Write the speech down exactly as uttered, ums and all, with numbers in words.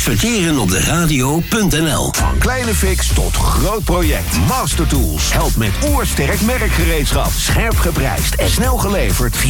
Adverteren op de radio punt n l. Van kleine fix tot groot project. Master Tools helpt met oersterk merkgereedschap. Scherp geprijsd en snel geleverd via